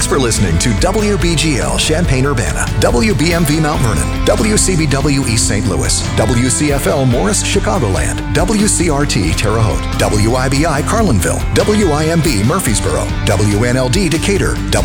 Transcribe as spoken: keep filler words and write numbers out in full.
Thanks for listening to W B G L Champaign-Urbana, W B M V Mount Vernon, W C B W East Saint Louis, W C F L Morris Chicagoland, W C R T Terre Haute, W I B I Carlinville, W I M B Murfreesboro, W N L D Decatur,